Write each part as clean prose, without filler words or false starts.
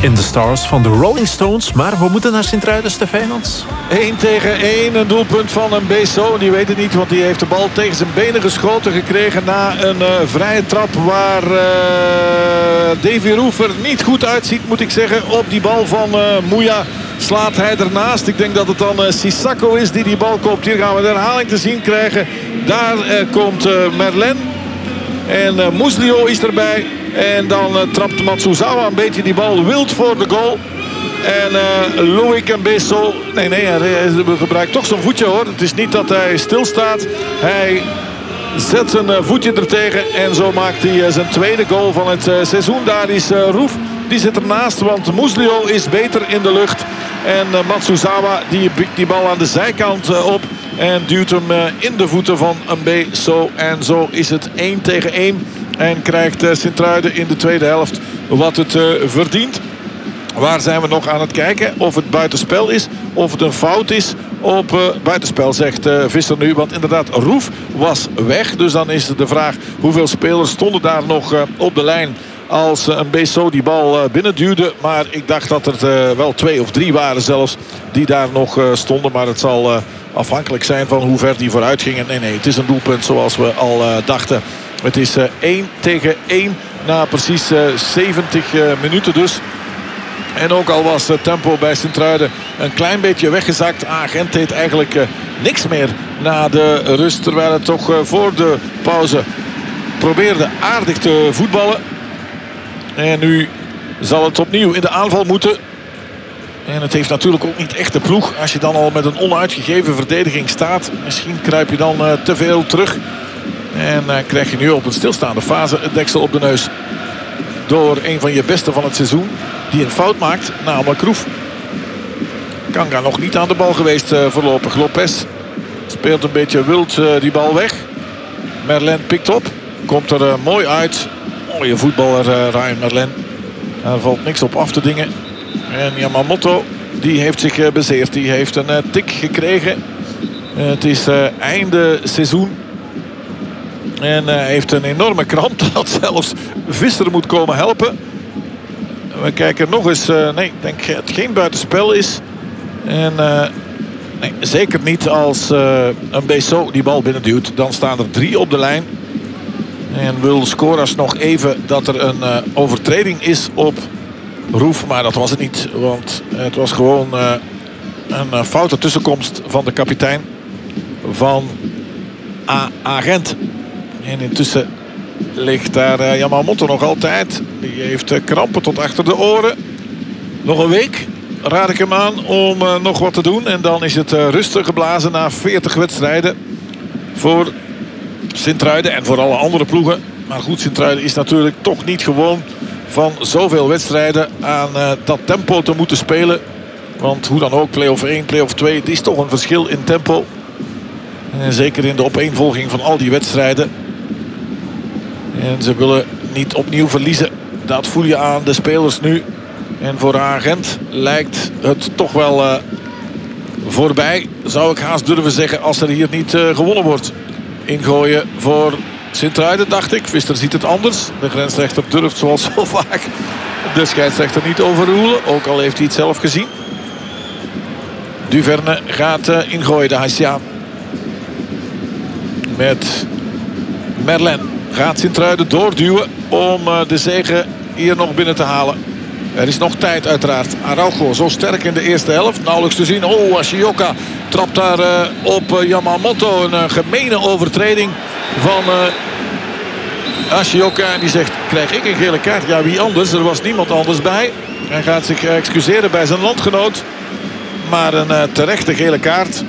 In the Stars van de Rolling Stones. Maar we moeten naar Sint-Truiden, Stefijnans. 1 tegen 1, een doelpunt van een Besso. Die weet het niet, want die heeft de bal tegen zijn benen geschoten gekregen na een vrije trap waar Davy Roef er niet goed uitziet, moet ik zeggen. Op die bal van Mouya slaat hij ernaast. Ik denk dat het dan Sissako is die bal koopt. Hier gaan we de herhaling te zien krijgen. Daar komt Merlin. En Muslio is erbij. En dan trapt Matsuzawa een beetje die bal wild voor de goal. En Loïc en Besso. Nee, hij gebruikt toch zijn voetje, hoor. Het is niet dat hij stilstaat. Hij zet zijn voetje ertegen. En zo maakt hij zijn tweede goal van het seizoen. Daar is Roef. Die zit ernaast, want Muslio is beter in de lucht. En Matsuzawa die pikt die bal aan de zijkant op. En duwt hem in de voeten van Besso. En zo is het 1 tegen 1. En krijgt Sint-Truiden in de tweede helft wat het verdient. Waar zijn we nog aan het kijken? Of het buitenspel is, of het een fout is op buitenspel, zegt Visser nu. Want inderdaad, Roef was weg. Dus dan is de vraag hoeveel spelers stonden daar nog op de lijn als een Besso die bal binnenduwde. Maar ik dacht dat er wel 2 of 3 waren zelfs die daar nog stonden. Maar het zal afhankelijk zijn van hoe ver die vooruit gingen. Nee, het is een doelpunt zoals we al dachten. Het is 1 tegen 1 na precies 70 minuten dus. En ook al was het tempo bij Sint-Truiden een klein beetje weggezakt. Gent deed eigenlijk niks meer na de rust. Terwijl het toch voor de pauze probeerde aardig te voetballen. En nu zal het opnieuw in de aanval moeten. En het heeft natuurlijk ook niet echt de ploeg. Als je dan al met een onuitgegeven verdediging staat. Misschien kruip je dan te veel terug. En krijg je nu op een stilstaande fase het deksel op de neus. Door een van je beste van het seizoen. Die een fout maakt, namelijk Roef. Kanga nog niet aan de bal geweest voorlopig. Lopez speelt een beetje wild die bal weg. Merlin pikt op. Komt er mooi uit. Mooie voetballer Ryan Merlin. Er valt niks op af te dingen. En Yamamoto die heeft zich bezeerd. Die heeft een tik gekregen. Het is einde seizoen. En hij heeft een enorme kramp dat zelfs Visser moet komen helpen. We kijken nog eens. Nee, ik denk dat het geen buitenspel is. En nee, zeker niet als een Besso die bal binnenduwt. Dan staan er 3 op de lijn. En wil Scoras nog even dat er een overtreding is op Roef. Maar dat was het niet. Want het was gewoon een foute tussenkomst van de kapitein van Gent. En intussen ligt daar Yamamoto nog altijd. Die heeft krampen tot achter de oren. Nog een week raad ik hem aan om nog wat te doen. En dan is het rustig geblazen na 40 wedstrijden voor Sint-Truiden en voor alle andere ploegen. Maar goed, Sint-Truiden is natuurlijk toch niet gewoon van zoveel wedstrijden aan dat tempo te moeten spelen. Want hoe dan ook, play-off 1, play-off 2, het is toch een verschil in tempo. En zeker in de opeenvolging van al die wedstrijden. En ze willen niet opnieuw verliezen. Dat voel je aan de spelers nu. En voor Gent lijkt het toch wel voorbij. Zou ik haast durven zeggen als er hier niet gewonnen wordt. Ingooien voor Sint-Truiden, dacht ik. Visser ziet het anders. De grensrechter durft zoals zo vaak de scheidsrechter niet overroelen. Ook al heeft hij het zelf gezien. Duverne gaat ingooien, de Haitiaan. Met Merlin. Gaat Sint-Truiden doorduwen om de zege hier nog binnen te halen. Er is nog tijd uiteraard. Araujo zo sterk in de eerste helft. Nauwelijks te zien. Oh, Ashioka trapt daar op Yamamoto. Een gemene overtreding van Ashioka. En die zegt, krijg ik een gele kaart? Ja, wie anders? Er was niemand anders bij. Hij gaat zich excuseren bij zijn landgenoot. Maar een terechte gele kaart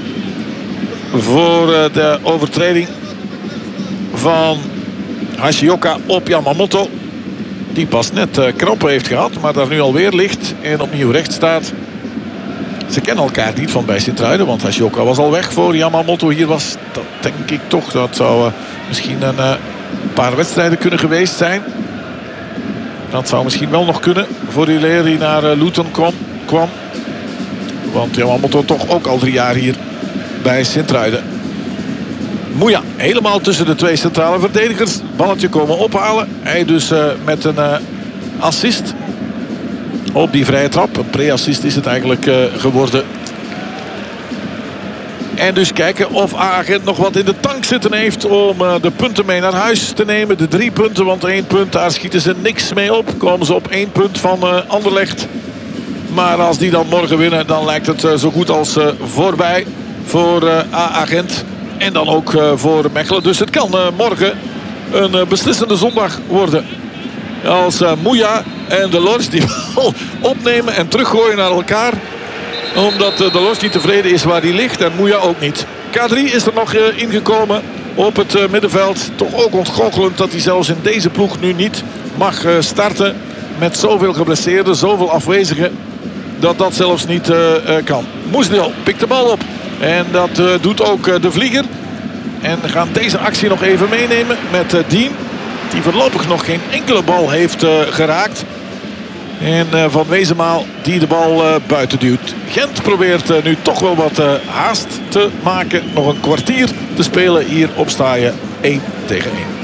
voor de overtreding van Ashioka op Yamamoto. Die pas net krampen heeft gehad, maar daar nu alweer ligt en opnieuw recht staat. Ze kennen elkaar niet van bij Sint-Truiden, want Ashioka was al weg voor Yamamoto. Hier was dat denk ik toch. Dat zou misschien een paar wedstrijden kunnen geweest zijn. Dat zou misschien wel nog kunnen voor die leer die naar Luton kwam. Want Yamamoto toch ook al 3 jaar hier bij Sint-Truiden. Mouya helemaal tussen de 2 centrale verdedigers. Balletje komen ophalen. Hij dus met een assist. op die vrije trap. Een pre-assist is het eigenlijk geworden. En dus kijken of A-agent nog wat in de tank zitten heeft om de punten mee naar huis te nemen. De 3 punten, want 1 punt, daar schieten ze niks mee op. Komen ze op 1 punt van Anderlecht. Maar als die dan morgen winnen, dan lijkt het zo goed als voorbij voor A-agent. En dan ook voor Mechelen. Dus het kan morgen een beslissende zondag worden. Als Mouya en De Lors die bal opnemen en teruggooien naar elkaar. Omdat De Lors niet tevreden is waar hij ligt en Mouya ook niet. K3 is er nog ingekomen op het middenveld. Toch ook ontgoochelend dat hij zelfs in deze ploeg nu niet mag starten. Met zoveel geblesseerden, zoveel afwezigen. Dat zelfs niet kan. Moesdeel pikt de bal op. En dat doet ook de Vlieger. En we gaan deze actie nog even meenemen met Dien. Die voorlopig nog geen enkele bal heeft geraakt. En Van Wezenmaal die de bal buiten duwt. Gent probeert nu toch wel wat haast te maken. Nog een kwartier te spelen hier op Staaien 1-1.